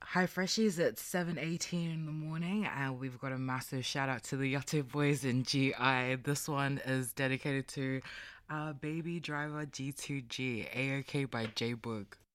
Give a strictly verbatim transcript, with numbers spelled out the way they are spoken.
Hi Freshies, it's seven eighteen in the morning and we've got a massive shout out to the Yatte Boys in G I. This one is dedicated to our baby driver G two G, A O K by J Boog.